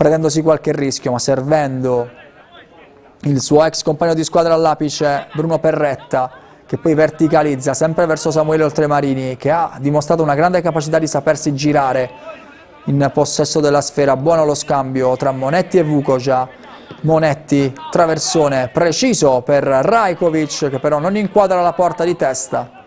prendendosi qualche rischio, ma servendo il suo ex compagno di squadra all'apice, Bruno Perretta, che poi verticalizza sempre verso Samuele Oltremarini, che ha dimostrato una grande capacità di sapersi girare in possesso della sfera. Buono lo scambio tra Monetti e Vukoja. Monetti, traversone preciso per Rajkovic, che però non inquadra la porta di testa.